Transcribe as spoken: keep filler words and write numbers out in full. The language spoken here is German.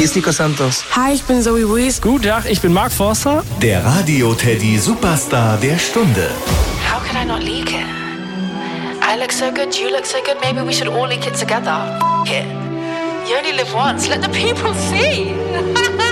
Hier ist Nico Santos. Hi, ich bin Zoe Wees. Guten Tag, ich bin Mark Forster. Der Radio-Teddy Superstar der Stunde. How could I not leak it? I look so good, you look so good, maybe we should all leak it together. F it. You only live once, let the people see.